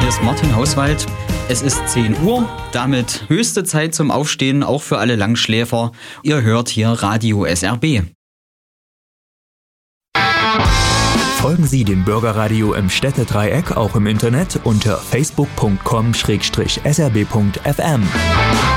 Hier ist Martin Hauswald. Es ist 10 Uhr, damit höchste Zeit zum Aufstehen, auch für alle Langschläfer. Ihr hört hier Radio SRB. Folgen Sie dem Bürgerradio im Städtedreieck auch im Internet unter facebook.com/srb.fm.